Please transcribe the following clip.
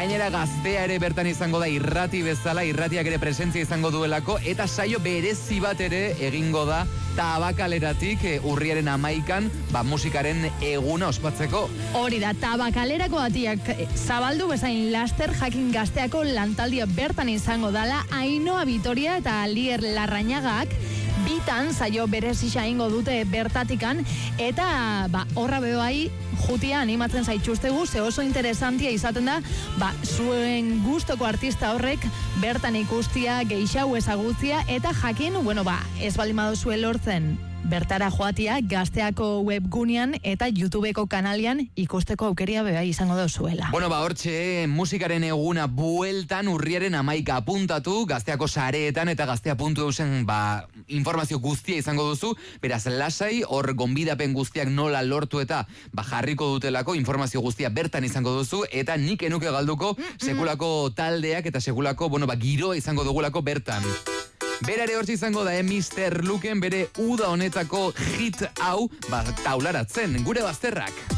Gainera gaztea ere bertan izango da irrati bezala, irratiak ere presentzia izango duelako, eta saio berezi bat ere egingo da Tabakaleratik urriaren 11an, musikaren eguna ospatzeko. Hori da, Tabakalerako atiak zabaldu bezain laster jakin gazteako lantaldia bertan izango dala, Ainhoa Vitoria eta Alier Larrañagak bitan saio berezisa ingo dute bertatikan, eta horra bebai jutia animatzen zaitxustegu, ze oso interesantia izaten da, zuen gustoko artista horrek bertan ikustia, geixau ezagutzia, eta jakin, ez baldin baduzue lortzen bertara joatia gazteako webgunean eta YouTubeko kanalian ikusteko aukeria beba izango dozuela. Hortxe, musikaren eguna bueltan urriaren 11 apuntatu, gazteako sareetan eta gaztea.eusen informazio guztia izango duzu, beraz lasai, hor gonbidapen guztiak nola lortu eta jarriko dutelako informazio guztia bertan izango duzu, eta nik enuke galduko sekulako taldeak eta sekulako, giroa izango dugulako bertan. Berare hortzi izango da, Mr. Luken bere uda honetako hit hau, taularatzen, gure bazterrak.